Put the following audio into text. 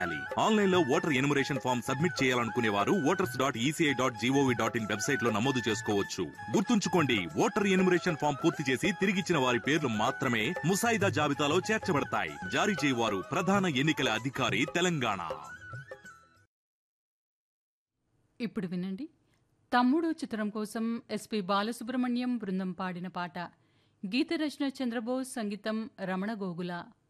Online లో voter enumeration form submit చేయాలనుకునే వారు voters.eci.gov.in వెబ్సైట్ లో నమోదు చేసుకోవచ్చు. గుర్తుంచుకోండి, ఓటర్ ఎన్యుమరేషన్ ఫామ్ పూర్తి చేసి తిరిగిచ్చిన వారి పేర్లు మాత్రమే ముసాయిదా జాబితాలో చేర్చబడతాయి. జారీ చేయవారు ప్రధాన ఎన్నికల అధికారి, తెలంగాణ. ఇప్పుడు వినండి, తమ్ముడు చిత్రం కోసం ఎస్పి బాలసుబ్రహ్మణ్యం బృందం పాడిన పాట. గీత రచన చంద్రబోస్, సంగీతం రమణ గోగుల.